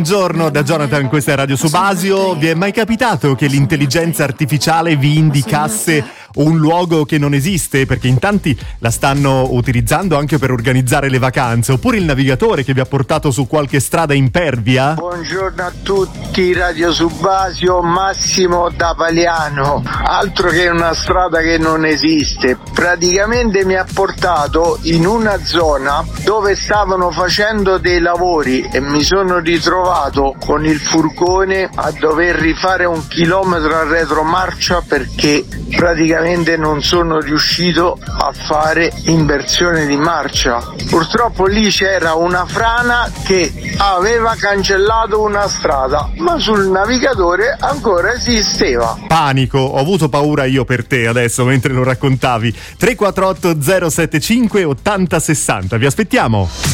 Buongiorno da Jonathan, questa è Radio Subasio. Vi è mai capitato che l'intelligenza artificiale vi indicasse un luogo che non esiste? Perché in tanti la stanno utilizzando anche per organizzare le vacanze, oppure il navigatore che vi ha portato su qualche strada impervia? Buongiorno a tutti, Radio Subasio, Massimo da Paliano. Altro che una strada che non esiste. Praticamente mi ha portato in una zona dove stavano facendo dei lavori e mi sono ritrovato con il furgone a dover rifare 1 chilometro a retromarcia perché praticamente non sono riuscito a fare inversione di marcia. Purtroppo lì c'era una frana che aveva cancellato una strada, ma sul navigatore ancora esisteva. Panico, ho avuto paura io per te adesso mentre lo raccontavi. 348 075 80 60, vi aspettiamo.